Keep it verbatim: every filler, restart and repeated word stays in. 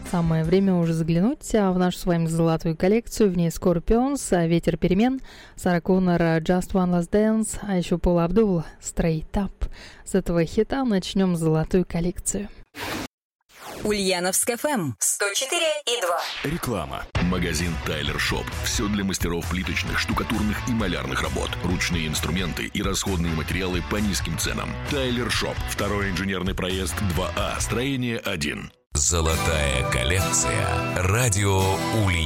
Самое время уже заглянуть в нашу с вами золотую коллекцию. В ней Scorpions, Ветер перемен, Сара Коннор, Just One Last Dance, а еще Пол Абдул, Straight Up. С этого хита начнем золотую коллекцию. Ульяновск эф эм сто четыре и два. Реклама. Магазин Тайлер Шоп. Все для мастеров плиточных, штукатурных и малярных работ. Ручные инструменты и расходные материалы по низким ценам. Тайлер Шоп. Второй инженерный проезд два А. Строение один. Золотая коллекция. Радио Ульяновск.